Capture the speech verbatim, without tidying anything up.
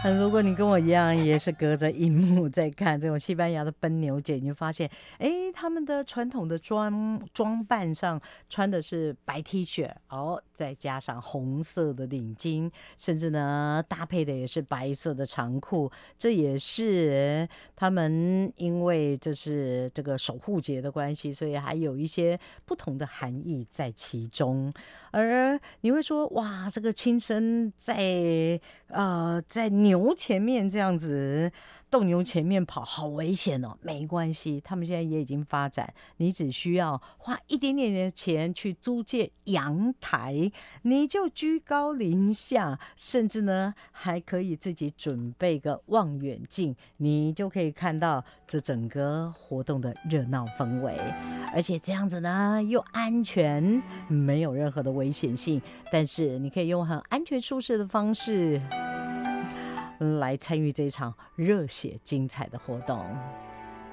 如果你跟我一样也是隔着荧幕在看这种西班牙的奔牛节，你就发现，哎，他们的传统的装装扮上穿的是白 T 恤，哦，再加上红色的领巾，甚至呢搭配的也是白色的长裤，这也是他们因为就是这个守护节的关系，所以还有一些不同的含义在其中。而你会说，哇，这个亲身在呃在牛前面这样子斗牛前面跑，好危险哦。没关系，他们现在也已经发展，你只需要花一点点的钱去租借阳台，你就居高临下，甚至呢还可以自己准备个望远镜，你就可以看到这整个活动的热闹氛围。而且这样子呢又安全，没有任何的危险性，但是你可以用很安全舒适的方式来参与这场热血精彩的活动。